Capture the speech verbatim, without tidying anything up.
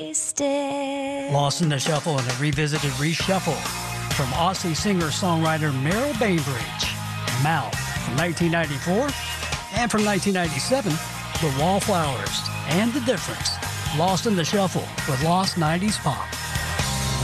Lost in the Shuffle and a revisited reshuffle from Aussie singer-songwriter Meryl Bainbridge. Mouth from nineteen ninety-four and from nineteen ninety-seven, The Wallflowers and The Difference. Lost in the Shuffle with Lost nineties Pop.